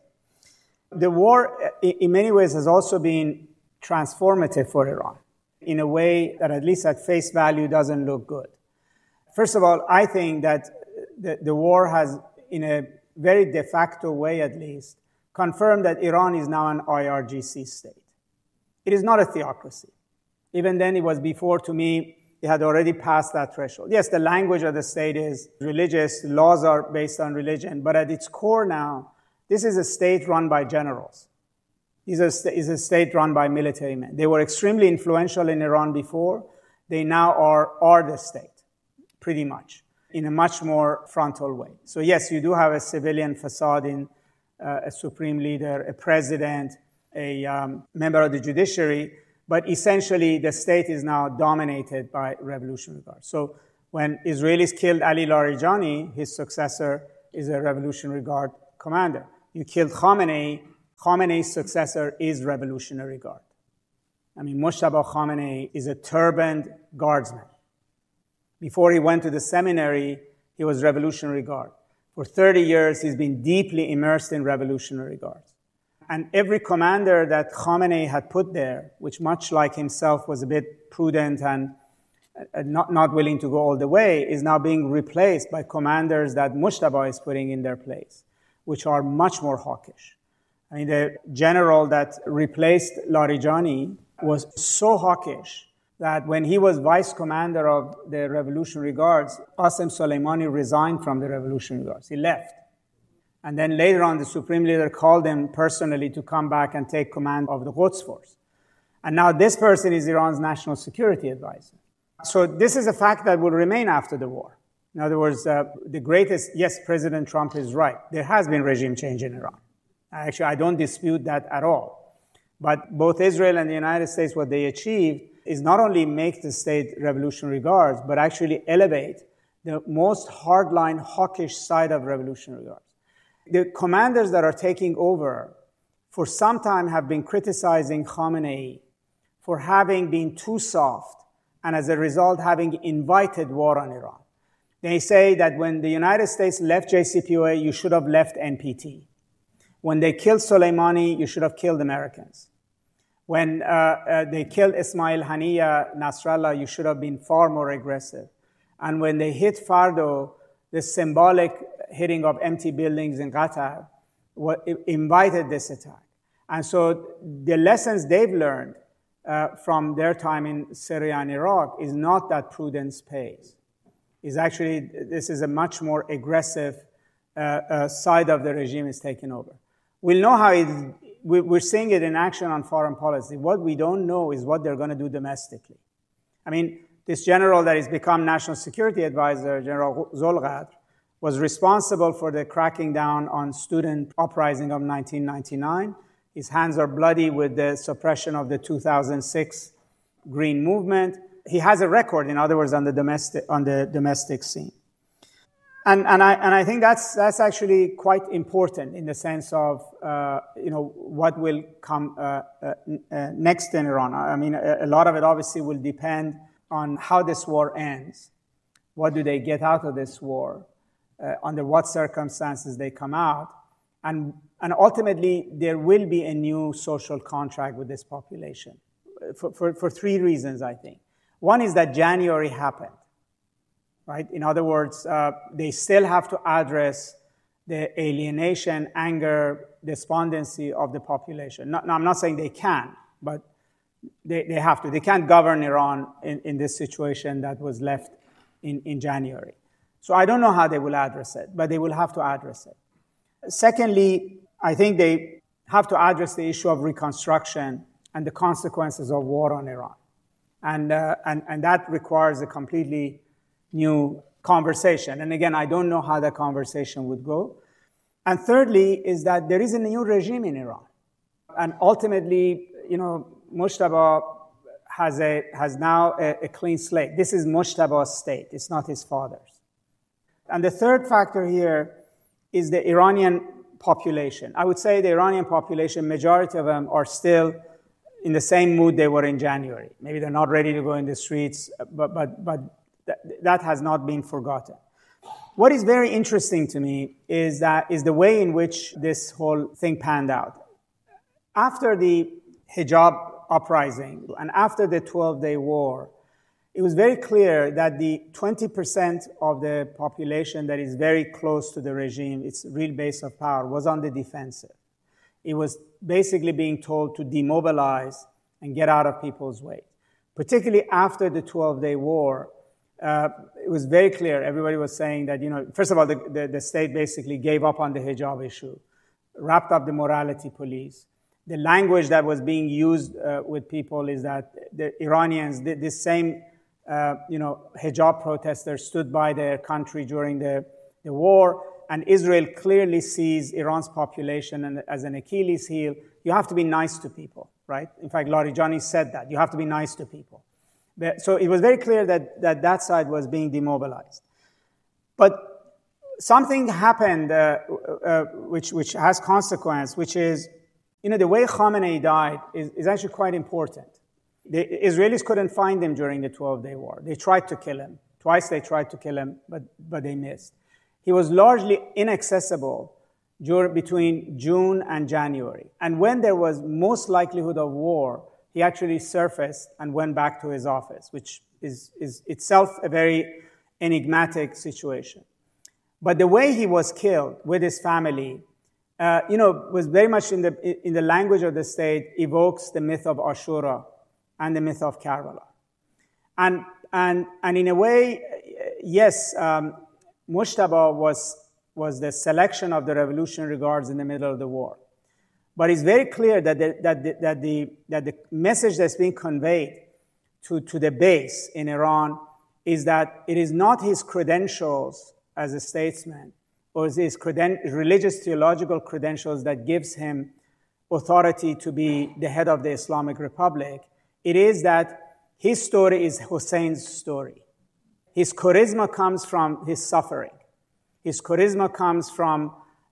The war, in many ways, has also been transformative for Iran in a way that, at least at face value, doesn't look good. First of all, I think that The, the war has, in a very de facto way at least, confirmed that Iran is now an I R G C state. It is not a theocracy. Even then, it was before, to me, it had already passed that threshold. Yes, the language of the state is religious, laws are based on religion, but at its core now, this is a state run by generals. This is a state run by military men. They were extremely influential in Iran before. They now are, are the state, pretty much, in a much more frontal way. So yes, you do have a civilian facade in uh, a supreme leader, a president, a um, member of the judiciary, but essentially the state is now dominated by revolutionary guards. So When Israelis killed Ali Larijani, his successor is a Revolutionary Guard commander. You killed Khamenei, Khamenei's successor is Revolutionary Guard. I mean, Mojtaba Khamenei is a turbaned guardsman. Before he went to the seminary, he was Revolutionary Guard. For thirty years, he's been deeply immersed in Revolutionary Guards. And every commander that Khamenei had put there, which much like himself was a bit prudent and uh, not, not willing to go all the way, is now being replaced by commanders that Mojtaba is putting in their place, which are much more hawkish. I mean, the general that replaced Larijani was so hawkish that when he was vice commander of the Revolutionary Guards, Qasem Soleimani resigned from the Revolutionary Guards. He left. And then later on, the Supreme Leader called him personally to come back and take command of the Quds Force. And now this person is Iran's national security advisor. So this is a fact that will remain after the war. In other words, uh, the greatest, yes, President Trump is right. There has been regime change in Iran. Actually, I don't dispute that at all. But both Israel and the United States, what they achieved is not only make the state Revolutionary Guards, but actually elevate the most hardline, hawkish side of Revolutionary Guards. The commanders that are taking over for some time have been criticizing Khamenei for having been too soft and as a result having invited war on Iran. They say that when the United States left J C P O A, you should have left N P T. When they killed Soleimani, you should have killed Americans. When uh, uh, they killed Ismail Haniyeh Nasrallah, you should have been far more aggressive. And when they hit Fardo, the symbolic hitting of empty buildings in Qatar what invited this attack. And so the lessons they've learned uh, from their time in Syria and Iraq is not that prudence pays. Is actually, this is a much more aggressive uh, uh, side of the regime is taken over. We'll know how it, we're seeing it in action on foreign policy. What we don't know is what they're going to do domestically. I mean, this general that has become national security advisor, General Zolghadr, was responsible for the cracking down on student uprising of nineteen ninety-nine. His hands are bloody with the suppression of the two thousand six Green Movement. He has a record, in other words, on the domestic, on the domestic scene. And, and, I, and I think that's, that's actually quite important in the sense of, uh, you know, what will come uh, uh, uh, next in Iran. I mean, a, a lot of it obviously will depend on how this war ends. What do they get out of this war? Uh, under what circumstances they come out. And, and ultimately, there will be a new social contract with this population for, for, for three reasons, I think. One is that January happened. Right? In other words, uh, they still have to address the alienation, anger, despondency of the population. Not, no, I'm not saying they can, but they, they have to. They can't govern Iran in, in this situation that was left in, in January. So I don't know how they will address it, but they will have to address it. Secondly, I think they have to address the issue of reconstruction and the consequences of war on Iran. And, uh, and, and that requires a completely new conversation. And again, I don't know how that conversation would go. And thirdly is that there is a new regime in Iran. And ultimately, you know, Mojtaba has, a, has now a, a clean slate. This is Mojtaba's state. It's not his father's. And the third factor here is the Iranian population. I would say the Iranian population, majority of them are still in the same mood they were in January. Maybe they're not ready to go in the streets, but, but, but th- that has not been forgotten. What is very interesting to me is that is the way in which this whole thing panned out. After the hijab uprising and after the twelve-day war, it was very clear that the twenty percent of the population that is very close to the regime, its real base of power, was on the defensive. It was basically being told to demobilize and get out of people's way. Particularly after the twelve-day war, uh, it was very clear. Everybody was saying that, you know, first of all, the, the, the state basically gave up on the hijab issue, wrapped up the morality police. The language that was being used uh, with people is that the Iranians, the, this same Uh, you know, hijab protesters stood by their country during the, the war, and Israel clearly sees Iran's population as an Achilles heel. You have to be nice to people, right? In fact, Larijani said that. You have to be nice to people. So it was very clear that that, that side was being demobilized. But something happened uh, uh, which, which has consequence, which is, you know, the way Khamenei died is, is actually quite important. The Israelis couldn't find him during the twelve-day war. They tried to kill him. Twice they tried to kill him, but, but they missed. He was largely inaccessible during, between June and January. And when there was most likelihood of war, he actually surfaced and went back to his office, which is, is itself a very enigmatic situation. But the way he was killed with his family, uh, you know, was very much in the, in the language of the state, evokes the myth of Ashura and the myth of Karbala. And, and, and in a way, yes, um, Mujtaba was, was the selection of the Revolutionary Guards in the middle of the war. But it's very clear that the, that the, that the, that the message that's being conveyed to, to the base in Iran is that it is not his credentials as a statesman or his creden- religious theological credentials that gives him authority to be the head of the Islamic Republic. It is that his story is Hussein's story. His charisma comes from his suffering. His charisma comes from,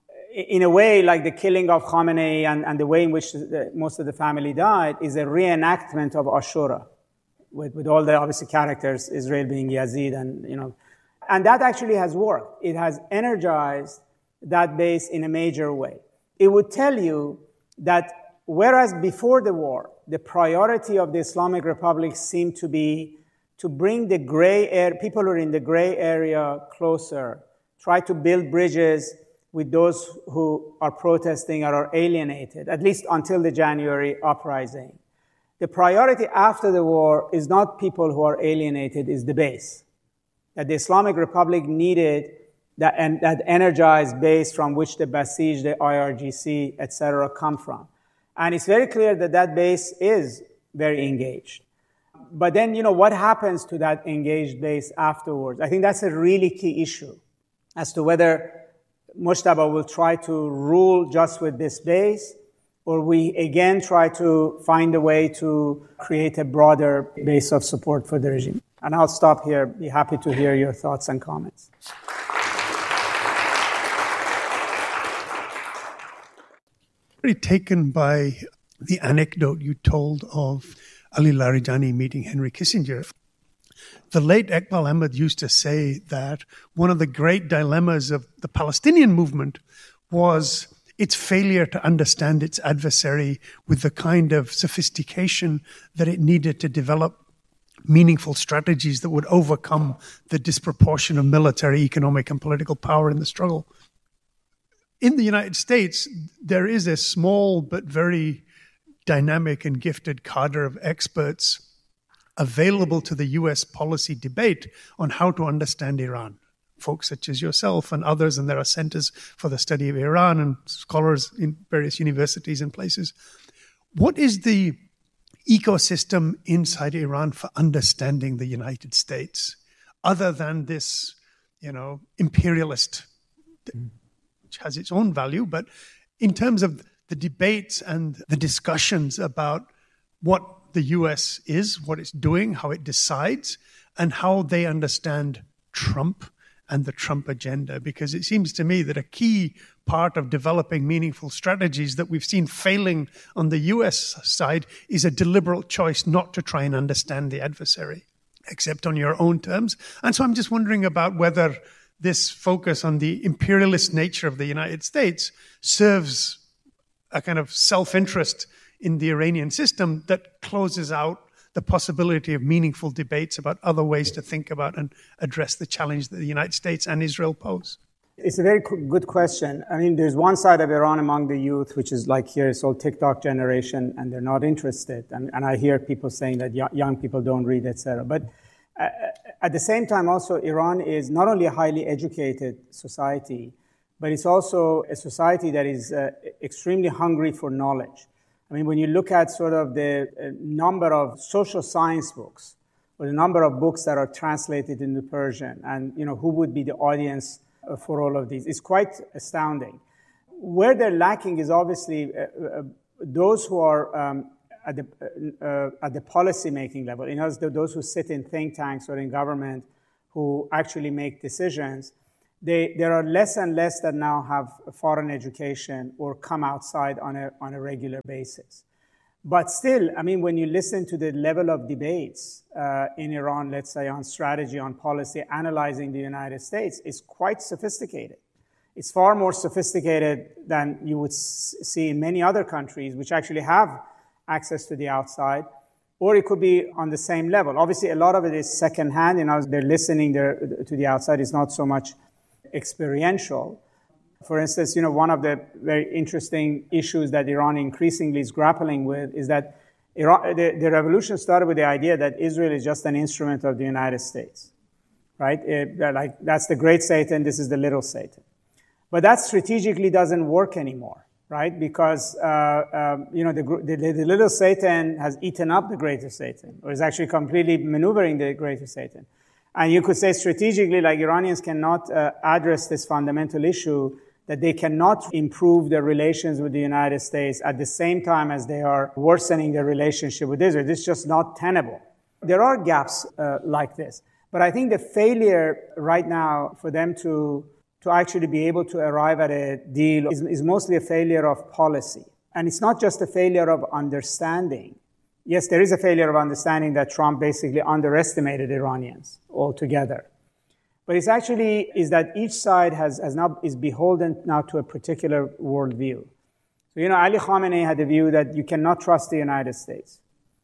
in a way, like the killing of Khamenei and, and the way in which the, most of the family died is a reenactment of Ashura, with, with all the, obviously, characters, Israel being Yazid and, you know. And that actually has worked. It has energized that base in a major way. It would tell you that whereas before the war, the priority of the Islamic Republic seemed to be to bring the gray area, people who are in the gray area closer, try to build bridges with those who are protesting or are alienated, at least until the January uprising. The priority after the war is not people who are alienated, is the base. That the Islamic Republic needed that, and that energized base from which the Basij, the I R G C, et cetera, come from. And it's very clear that that base is very engaged. But then, you know, what happens to that engaged base afterwards? I think that's a really key issue as to whether Mujtaba will try to rule just with this base, or we again try to find a way to create a broader base of support for the regime. And I'll stop here. Be happy to hear your thoughts and comments. Very taken by the anecdote you told of Ali Larijani meeting Henry Kissinger. The late Iqbal Ahmed used to say that one of the great dilemmas of the Palestinian movement was its failure to understand its adversary with the kind of sophistication that it needed to develop meaningful strategies that would overcome the disproportion of military, economic, and political power in the struggle. In the United States, there is a small but very dynamic and gifted cadre of experts available to the U S policy debate on how to understand Iran. Folks such as yourself and others, and there are centers for the study of Iran and scholars in various universities and places. What is the ecosystem inside Iran for understanding the United States, other than this, you know, imperialist, which has its own value, but in terms of the debates and the discussions about what the U S is, what it's doing, how it decides, and how they understand Trump and the Trump agenda? Because it seems to me that a key part of developing meaningful strategies that we've seen failing on the U S side is a deliberate choice not to try and understand the adversary, except on your own terms. And so I'm just wondering about whether this focus on the imperialist nature of the United States serves a kind of self-interest in the Iranian system that closes out the possibility of meaningful debates about other ways to think about and address the challenge that the United States and Israel pose. It's a very good question. I mean, there's one side of Iran among the youth, which is like here, it's all TikTok generation, and they're not interested. And, and I hear people saying that young people don't read, et cetera. But uh, at the same time, also, Iran is not only a highly educated society, but it's also a society that is uh, extremely hungry for knowledge. I mean, when you look at sort of the uh, number of social science books, or the number of books that are translated into Persian, and, you know, who would be the audience uh, for all of these, it's quite astounding. Where they're lacking is obviously uh, uh, those who are um, at the uh, at the policy making level, you know, those who sit in think tanks or in government who actually make decisions, they, there are less and less that now have foreign education or come outside on a on a regular basis. But still, I mean, when you listen to the level of debates uh, in Iran, let's say on strategy, on policy, analyzing the United States, it's quite sophisticated. It's far more sophisticated than you would s- see in many other countries, which actually have access to the outside, or it could be on the same level. Obviously, a lot of it is secondhand. You know, they're listening there to the outside. It's not so much experiential. For instance, you know, one of the very interesting issues that Iran increasingly is grappling with is that Iran, the, the revolution started with the idea that Israel is just an instrument of the United States, right? It, like, that's the great Satan, this is the little Satan. But that strategically doesn't work anymore, right? Because, uh, um, you know, the, the, the little Satan has eaten up the greater Satan, or is actually completely maneuvering the greater Satan. And you could say strategically, like, Iranians cannot uh, address this fundamental issue that they cannot improve their relations with the United States at the same time as they are worsening their relationship with Israel. This is just not tenable. There are gaps uh, like this. But I think the failure right now for them to, to actually be able to arrive at a deal is, is mostly a failure of policy. And it's not just a failure of understanding. Yes, there is a failure of understanding that Trump basically underestimated Iranians altogether. But it's actually is that each side has, has now is beholden now to a particular worldview. So, you know, Ali Khamenei had the view that you cannot trust the United States.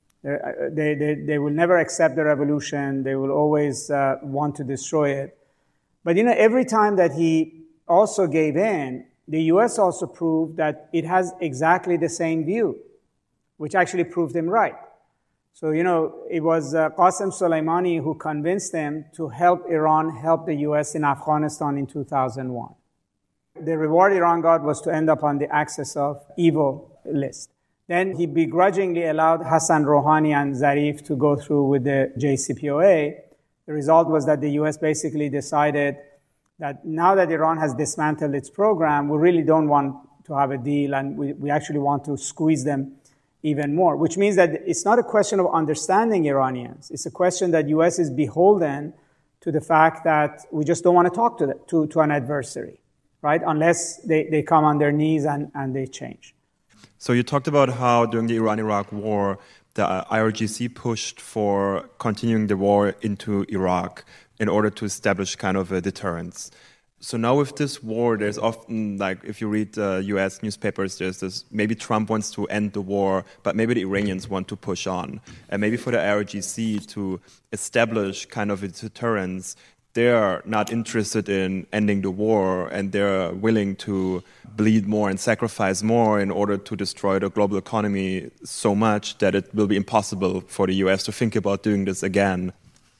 They, they, they will never accept the revolution. They will always uh, want to destroy it. But, you know, every time that he also gave in, the U S also proved that it has exactly the same view, which actually proved him right. So, you know, it was uh, Qasem Soleimani who convinced them to help Iran help the U S in Afghanistan in two thousand one. The reward Iran got was to end up on the Axis of Evil list. Then he begrudgingly allowed Hassan Rouhani and Zarif to go through with the J C P O A. The result was that the U S basically decided that now that Iran has dismantled its program, we really don't want to have a deal, and we, we actually want to squeeze them even more, which means that it's not a question of understanding Iranians. It's a question that U S is beholden to the fact that we just don't want to talk to the, to, to an adversary, right? Unless they, they come on their knees and, and they change. So you talked about how during the Iran-Iraq war, the I R G C pushed for continuing the war into Iraq in order to establish kind of a deterrence. So now with this war, there's often, like, if you read uh, U S newspapers, there's this, maybe Trump wants to end the war, but maybe the Iranians want to push on. And maybe for the I R G C to establish kind of a deterrence, they're not interested in ending the war, and they're willing to bleed more and sacrifice more in order to destroy the global economy so much that it will be impossible for the U S to think about doing this again.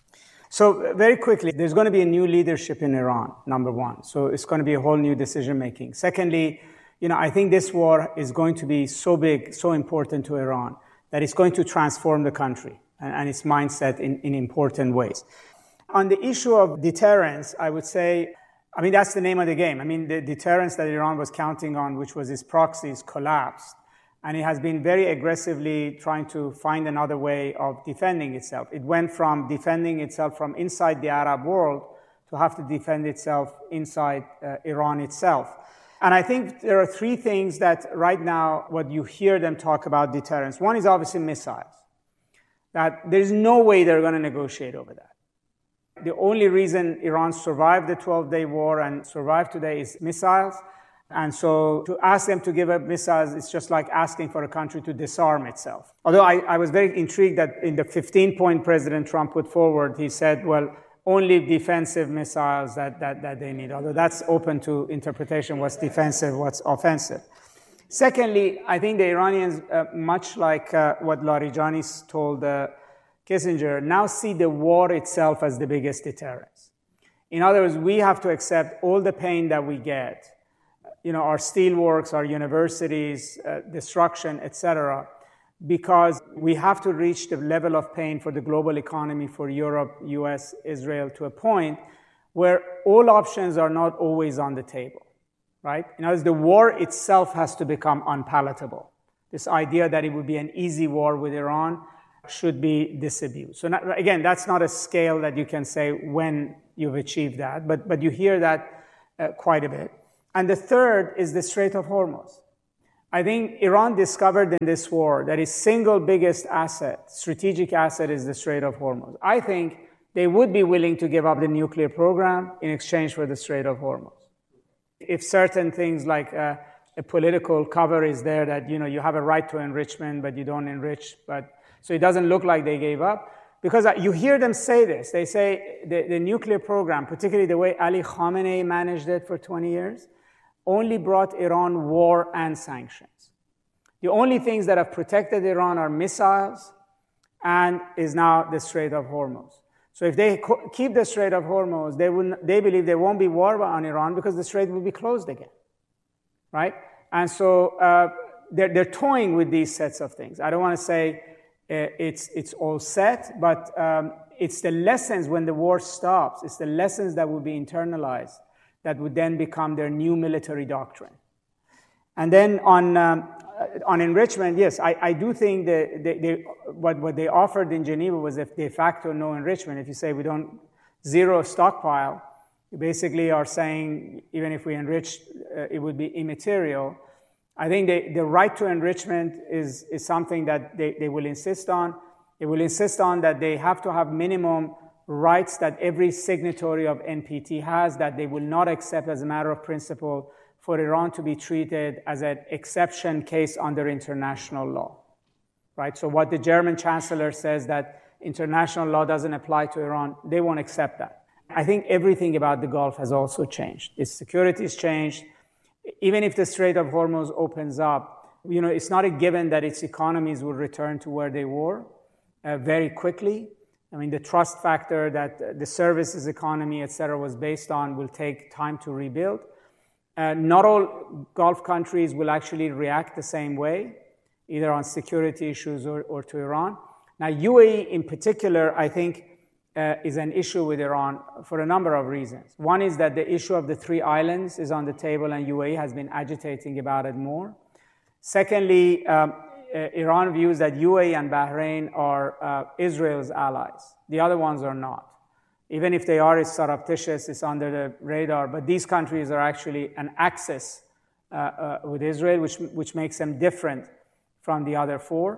So very quickly, there's going to be a new leadership in Iran, number one. So it's going to be a whole new decision-making. Secondly, you know, I think this war is going to be so big, so important to Iran, that it's going to transform the country and, and its mindset in, in important ways. On the issue of deterrence, I would say, I mean, that's the name of the game. I mean, the deterrence that Iran was counting on, which was its proxies, collapsed. And it has been very aggressively trying to find another way of defending itself. It went from defending itself from inside the Arab world to have to defend itself inside uh, Iran itself. And I think there are three things that right now, what you hear them talk about deterrence. One is obviously missiles. That there's no way they're going to negotiate over that. The only reason Iran survived the twelve-day war and survived today is missiles. And so to ask them to give up missiles, it's just like asking for a country to disarm itself. Although I, I was very intrigued that in the fifteen-point President Trump put forward, he said, well, only defensive missiles that, that, that they need. Although that's open to interpretation, what's defensive, what's offensive. Secondly, I think the Iranians, uh, much like uh, what Larijani told uh, Kissinger, now see the war itself as the biggest deterrence. In other words, we have to accept all the pain that we get, you know, our steelworks, our universities, uh, destruction, et cetera, because we have to reach the level of pain for the global economy, for Europe, U S, Israel, to a point where all options are not always on the table, right? In other words, the war itself has to become unpalatable. This idea that it would be an easy war with Iran should be disabused. So not, again, that's not a scale that you can say when you've achieved that, but, but you hear that uh, quite a bit. And the third is the Strait of Hormuz. I think Iran discovered in this war that its single biggest asset, strategic asset, is the Strait of Hormuz. I think they would be willing to give up the nuclear program in exchange for the Strait of Hormuz. If certain things like uh, a political cover is there that, you know, you have a right to enrichment, but you don't enrich, but so it doesn't look like they gave up. Because you hear them say this. They say the, the nuclear program, particularly the way Ali Khamenei managed it for twenty years, only brought Iran war and sanctions. The only things that have protected Iran are missiles and is now the Strait of Hormuz. So if they co- keep the Strait of Hormuz, they, wouldn't, they believe there won't be war on Iran because the Strait will be closed again, right? And so uh, they're, they're toying with these sets of things. I don't want to say uh, it's, it's all set, but um, it's the lessons when the war stops. It's the lessons that will be internalized that would then become their new military doctrine. And then on um, on enrichment, yes, I, I do think that they, they, what, what they offered in Geneva was a de facto no enrichment. If you say we don't zero stockpile, you basically are saying even if we enrich, uh, it would be immaterial. I think they, the right to enrichment is, is something that they, they will insist on. They will insist on that they have to have minimum rights that every signatory of N P T has, that they will not accept as a matter of principle for Iran to be treated as an exception case under international law, right? So what the German chancellor says that international law doesn't apply to Iran, they won't accept that. I think everything about the Gulf has also changed. Its security has changed. Even if the Strait of Hormuz opens up, you know, it's not a given that its economies will return to where they were uh, very quickly. I mean, the trust factor that the services economy, et cetera, was based on will take time to rebuild. Uh, not all Gulf countries will actually react the same way, either on security issues or, or to Iran. Now, U A E in particular, I think, uh, is an issue with Iran for a number of reasons. One is that the issue of the three islands is on the table, and U A E has been agitating about it more. Secondly, um, uh, Iran views that U A E and Bahrain are uh, Israel's allies. The other ones are not. Even if they are, it's surreptitious, it's under the radar, but these countries are actually an axis uh, uh, with Israel, which, which makes them different from the other four.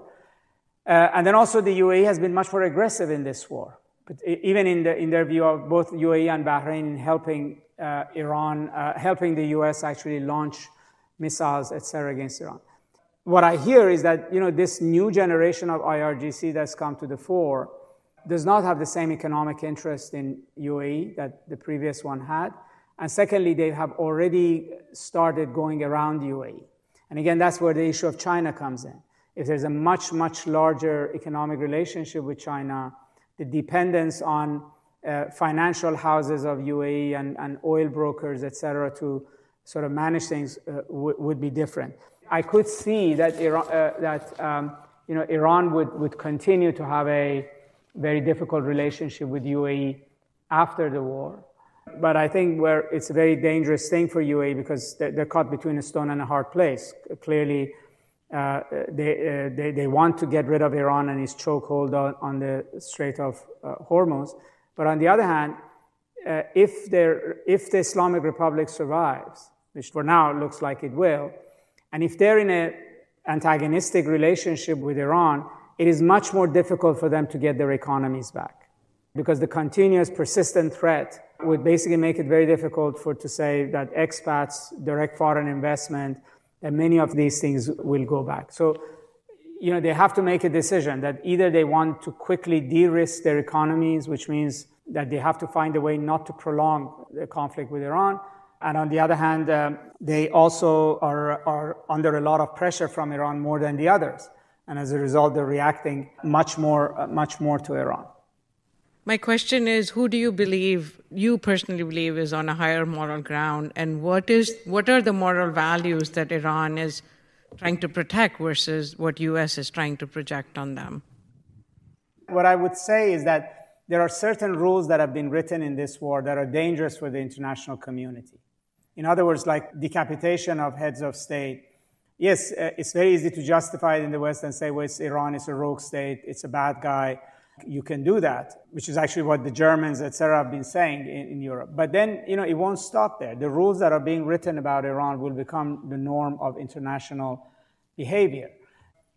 Uh, and then also the U A E has been much more aggressive in this war, but even in, the, in their view of both U A E and Bahrain in helping uh, Iran, uh, helping the U S actually launch missiles, et cetera, against Iran. What I hear is that, you know, this new generation of I R G C that's come to the fore does not have the same economic interest in U A E that the previous one had. And secondly, they have already started going around U A E. And again, that's where the issue of China comes in. If there's a much, much larger economic relationship with China, the dependence on uh, financial houses of U A E and, and oil brokers, et cetera, to sort of manage things uh, w- would be different. I could see that Iran, uh, that um, you know, Iran would, would continue to have a very difficult relationship with U A E after the war. But I think where it's a very dangerous thing for U A E because they're, they're caught between a stone and a hard place. Clearly, uh, they, uh, they they want to get rid of Iran and its chokehold on, on the Strait of uh, Hormuz. But on the other hand, uh, if, if the Islamic Republic survives, which for now looks like it will, and if they're in an antagonistic relationship with Iran, it is much more difficult for them to get their economies back because the continuous persistent threat would basically make it very difficult for to say that expats, direct foreign investment, and many of these things will go back. So, you know, they have to make a decision that either they want to quickly de-risk their economies, which means that they have to find a way not to prolong the conflict with Iran. And on the other hand, um, they also are, are under a lot of pressure from Iran more than the others. And as a result, they're reacting much more, uh, much more to Iran. My question is, who do you believe, you personally believe, is on a higher moral ground? And what is, what are the moral values that Iran is trying to protect versus what U S is trying to project on them? What I would say is that there are certain rules that have been written in this war that are dangerous for the international community. In other words, like decapitation of heads of state, Yes, uh, it's very easy to justify it in the West and say, well, it's Iran, it's a rogue state, it's a bad guy. You can do that, which is actually what the Germans, et cetera, have been saying in, in Europe. But then, you know, it won't stop there. The rules that are being written about Iran will become the norm of international behavior.